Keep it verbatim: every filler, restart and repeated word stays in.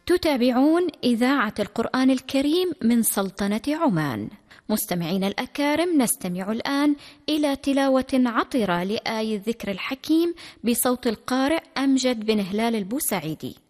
تتابعون إذاعة القرآن الكريم من سلطنة عمان. مستمعين الأكارم، نستمع الآن إلى تلاوة عطرة لآي الذكر الحكيم بصوت القارئ أمجد بن هلال البوسعيدي.